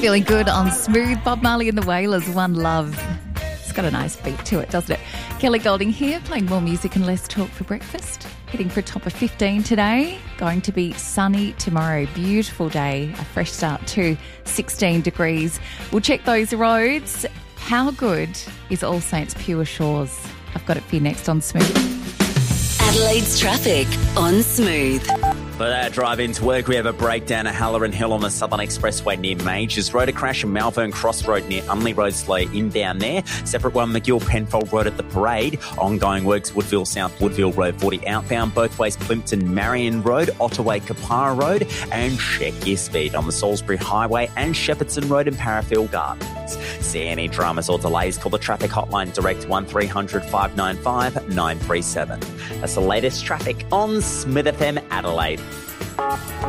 Feeling good on Smooth. Bob Marley and the Wailers, One Love. It's got a nice beat to it, doesn't it? Kelly Golding here, playing more music and less talk for breakfast. Hitting for a top of 15 today. Going to be sunny tomorrow. Beautiful day. A fresh start to 16 degrees. We'll check those roads. How good is All Saints Pure Shores? I've got it for you next on Smooth. Adelaide's traffic on Smooth. For that drive into work, we have a breakdown at Halloran Hill on the Southern Expressway near Majors Road, a crash in Malvern Cross Road near Unley Road, slow inbound there. Separate one, McGill Penfold Road at the Parade. Ongoing works, Woodville South, Woodville Road 40 outbound. Both ways, Plimpton Marion Road, Ottaway Kapara Road, and check your speed on the Salisbury Highway and Shepherdson Road in Parafield Gardens. See any dramas or delays, call the traffic hotline direct 1300 595 937. That's the latest traffic on Smith FM Adelaide.